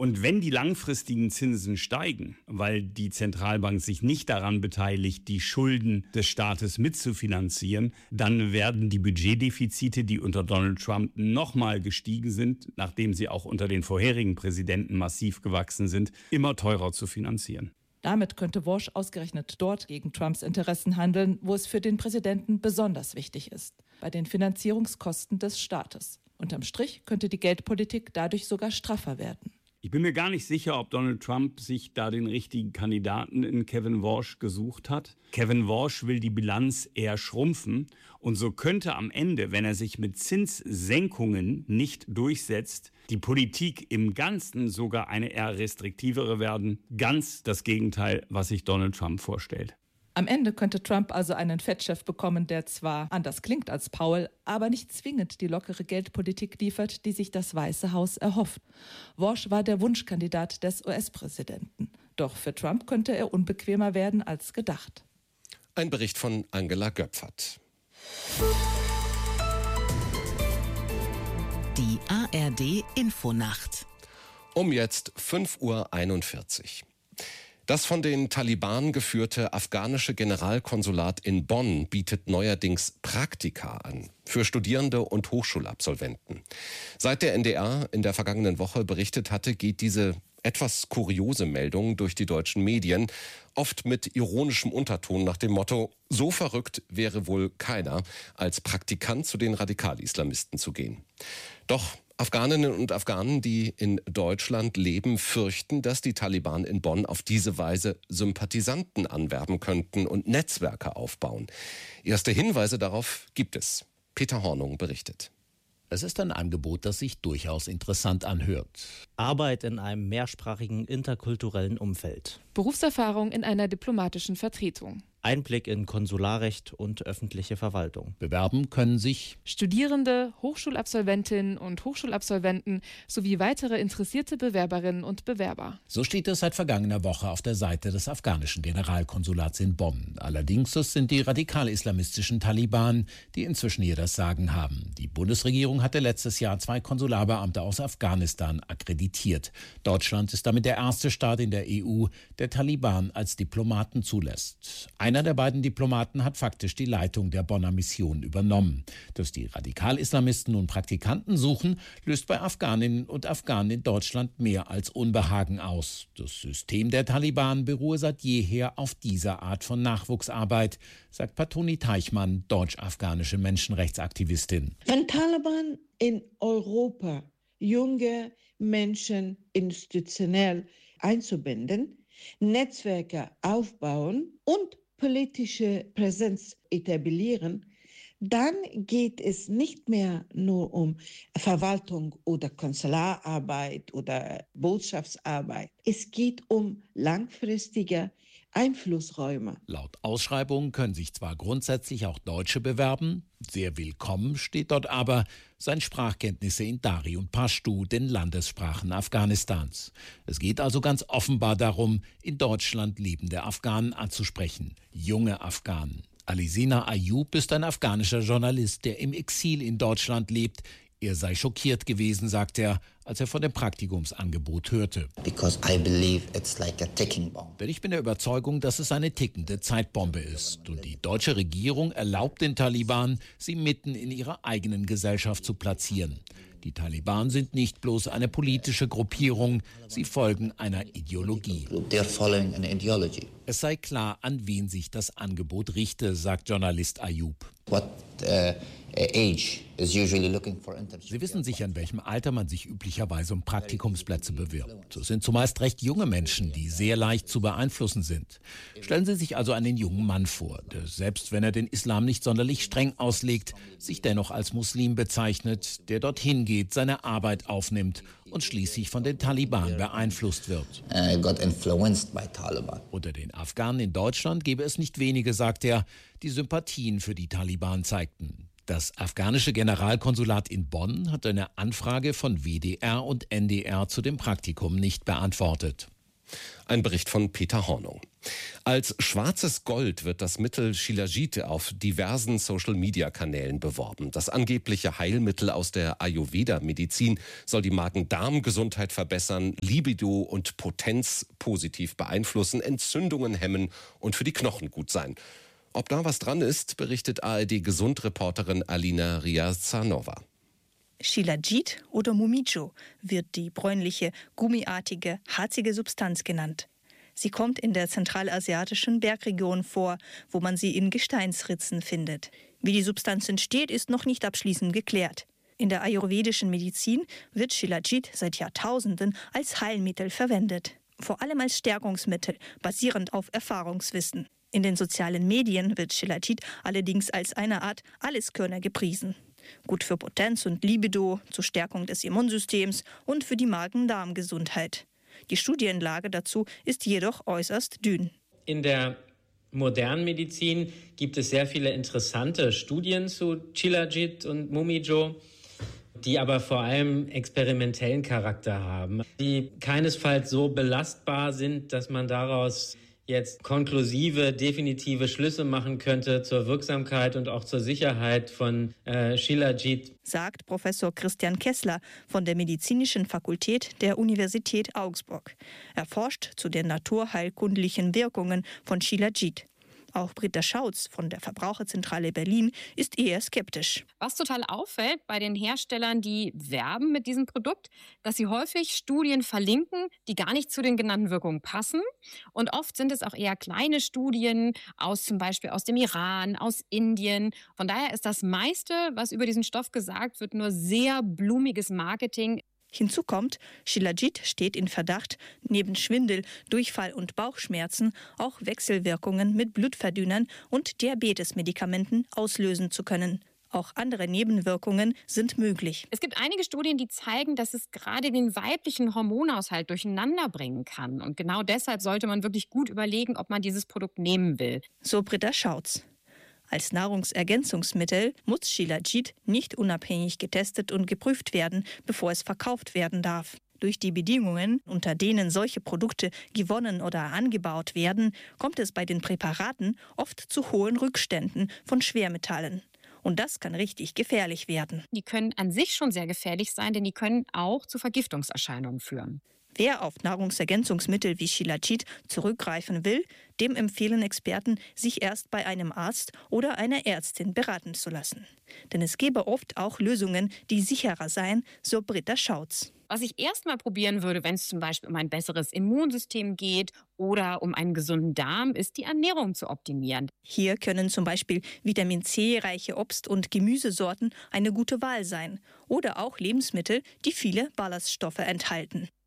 Und wenn die langfristigen Zinsen steigen, weil die Zentralbank sich nicht daran beteiligt, die Schulden des Staates mitzufinanzieren, dann werden die Budgetdefizite, die unter Donald Trump nochmal gestiegen sind, nachdem sie auch unter den vorherigen Präsidenten massiv gewachsen sind, immer teurer zu finanzieren. Damit könnte Walsh ausgerechnet dort gegen Trumps Interessen handeln, wo es für den Präsidenten besonders wichtig ist, bei den Finanzierungskosten des Staates. Unterm Strich könnte die Geldpolitik dadurch sogar straffer werden. Ich bin mir gar nicht sicher, ob Donald Trump sich da den richtigen Kandidaten in Kevin Walsh gesucht hat. Kevin Walsh will die Bilanz eher schrumpfen und so könnte am Ende, wenn er sich mit Zinssenkungen nicht durchsetzt, die Politik im Ganzen sogar eine eher restriktivere werden. Ganz das Gegenteil, was sich Donald Trump vorstellt. Am Ende könnte Trump also einen Fettchef bekommen, der zwar anders klingt als Powell, aber nicht zwingend die lockere Geldpolitik liefert, die sich das Weiße Haus erhofft. Walsh war der Wunschkandidat des US-Präsidenten. Doch für Trump könnte er unbequemer werden als gedacht. Ein Bericht von Angela Göpfert. Die ARD-Infonacht. Um jetzt 5:41 Uhr. Das von den Taliban geführte afghanische Generalkonsulat in Bonn bietet neuerdings Praktika an für Studierende und Hochschulabsolventen. Seit der NDR in der vergangenen Woche berichtet hatte, geht diese etwas kuriose Meldung durch die deutschen Medien, oft mit ironischem Unterton nach dem Motto: So verrückt wäre wohl keiner, als Praktikant zu den Radikalislamisten zu gehen. Doch Afghaninnen und Afghanen, die in Deutschland leben, fürchten, dass die Taliban in Bonn auf diese Weise Sympathisanten anwerben könnten und Netzwerke aufbauen. Erste Hinweise darauf gibt es. Peter Hornung berichtet. Es ist ein Angebot, das sich durchaus interessant anhört. Arbeit in einem mehrsprachigen, interkulturellen Umfeld. Berufserfahrung in einer diplomatischen Vertretung. Einblick in Konsularrecht und öffentliche Verwaltung. Bewerben können sich Studierende, Hochschulabsolventinnen und Hochschulabsolventen sowie weitere interessierte Bewerberinnen und Bewerber. So steht es seit vergangener Woche auf der Seite des afghanischen Generalkonsulats in Bonn. Allerdings es sind die radikal-islamistischen Taliban, die inzwischen hier das Sagen haben. Die Bundesregierung hatte letztes Jahr 2 Konsularbeamte aus Afghanistan akkreditiert. Deutschland ist damit der erste Staat in der EU, der Taliban als Diplomaten zulässt. Einer der beiden Diplomaten hat faktisch die Leitung der Bonner Mission übernommen. Dass die Radikal-Islamisten nun Praktikanten suchen, löst bei Afghaninnen und Afghanen in Deutschland mehr als Unbehagen aus. Das System der Taliban beruhe seit jeher auf dieser Art von Nachwuchsarbeit, sagt Patoni Teichmann, deutsch-afghanische Menschenrechtsaktivistin. Wenn Taliban in Europa junge Menschen institutionell einzubinden, Netzwerke aufbauen und politische Präsenz etablieren, dann geht es nicht mehr nur um Verwaltung oder Konsulararbeit oder Botschaftsarbeit. Es geht um langfristige Einflussräume. Laut Ausschreibung können sich zwar grundsätzlich auch Deutsche bewerben, sehr willkommen steht dort aber, seien Sprachkenntnisse in Dari und Pashtu, den Landessprachen Afghanistans. Es geht also ganz offenbar darum, in Deutschland lebende Afghanen anzusprechen, junge Afghanen. Alisina Ayub ist ein afghanischer Journalist, der im Exil in Deutschland lebt. Er sei schockiert gewesen, sagt er, als er von dem Praktikumsangebot hörte. Denn ich bin der Überzeugung, dass es eine tickende Zeitbombe ist. Und die deutsche Regierung erlaubt den Taliban, sie mitten in ihrer eigenen Gesellschaft zu platzieren. Die Taliban sind nicht bloß eine politische Gruppierung, sie folgen einer Ideologie. Es sei klar, an wen sich das Angebot richte, sagt Journalist Ayub. Sie wissen sicher, in welchem Alter man sich üblicherweise um Praktikumsplätze bewirbt. Es sind zumeist recht junge Menschen, die sehr leicht zu beeinflussen sind. Stellen Sie sich also einen jungen Mann vor, der selbst wenn er den Islam nicht sonderlich streng auslegt, sich dennoch als Muslim bezeichnet, der dorthin geht, seine Arbeit aufnimmt und schließlich von den Taliban beeinflusst wird. Unter den Afghanen in Deutschland gäbe es nicht wenige, sagt er, die Sympathien für die Taliban zeigten. Das afghanische Generalkonsulat in Bonn hat eine Anfrage von WDR und NDR zu dem Praktikum nicht beantwortet. Ein Bericht von Peter Hornung. Als schwarzes Gold wird das Mittel Shilajit auf diversen Social-Media-Kanälen beworben. Das angebliche Heilmittel aus der Ayurveda-Medizin soll die Magen-Darm-Gesundheit verbessern, Libido und Potenz positiv beeinflussen, Entzündungen hemmen und für die Knochen gut sein. Ob da was dran ist, berichtet ARD-Gesundreporterin Alina Riazanova. Shilajit oder Momiju wird die bräunliche, gummiartige, harzige Substanz genannt. Sie kommt in der zentralasiatischen Bergregion vor, wo man sie in Gesteinsritzen findet. Wie die Substanz entsteht, ist noch nicht abschließend geklärt. In der ayurvedischen Medizin wird Shilajit seit Jahrtausenden als Heilmittel verwendet. Vor allem als Stärkungsmittel, basierend auf Erfahrungswissen. In den sozialen Medien wird Shilajit allerdings als eine Art Alleskönner gepriesen. Gut für Potenz und Libido, zur Stärkung des Immunsystems und für die Magen-Darm-Gesundheit. Die Studienlage dazu ist jedoch äußerst dünn. In der modernen Medizin gibt es sehr viele interessante Studien zu Shilajit und Momiju, die aber vor allem experimentellen Charakter haben, die keinesfalls so belastbar sind, dass man daraus jetzt konklusive, definitive Schlüsse machen könnte zur Wirksamkeit und auch zur Sicherheit von Shilajit. Sagt Professor Christian Kessler von der Medizinischen Fakultät der Universität Augsburg. Er forscht zu den naturheilkundlichen Wirkungen von Shilajit. Auch Britta Schautz von der Verbraucherzentrale Berlin ist eher skeptisch. Was total auffällt bei den Herstellern, die werben mit diesem Produkt, dass sie häufig Studien verlinken, die gar nicht zu den genannten Wirkungen passen. Und oft sind es auch eher kleine Studien zum Beispiel aus dem Iran, aus Indien. Von daher ist das meiste, was über diesen Stoff gesagt wird, nur sehr blumiges Marketing. Hinzu kommt, Shilajit steht in Verdacht, neben Schwindel, Durchfall und Bauchschmerzen auch Wechselwirkungen mit Blutverdünnern und Diabetesmedikamenten auslösen zu können. Auch andere Nebenwirkungen sind möglich. Es gibt einige Studien, die zeigen, dass es gerade den weiblichen Hormonhaushalt durcheinander bringen kann. Und genau deshalb sollte man wirklich gut überlegen, ob man dieses Produkt nehmen will. So Britta Schautz. Als Nahrungsergänzungsmittel muss Shilajit nicht unabhängig getestet und geprüft werden, bevor es verkauft werden darf. Durch die Bedingungen, unter denen solche Produkte gewonnen oder angebaut werden, kommt es bei den Präparaten oft zu hohen Rückständen von Schwermetallen. Und das kann richtig gefährlich werden. Die können an sich schon sehr gefährlich sein, denn die können auch zu Vergiftungserscheinungen führen. Wer auf Nahrungsergänzungsmittel wie Shilajit zurückgreifen will, dem empfehlen Experten, sich erst bei einem Arzt oder einer Ärztin beraten zu lassen. Denn es gäbe oft auch Lösungen, die sicherer seien, so Britta Schautz. Was ich erstmal probieren würde, wenn es zum Beispiel um ein besseres Immunsystem geht oder um einen gesunden Darm, ist die Ernährung zu optimieren. Hier können zum Beispiel Vitamin C-reiche Obst- und Gemüsesorten eine gute Wahl sein. Oder auch Lebensmittel, die viele Ballaststoffe enthalten.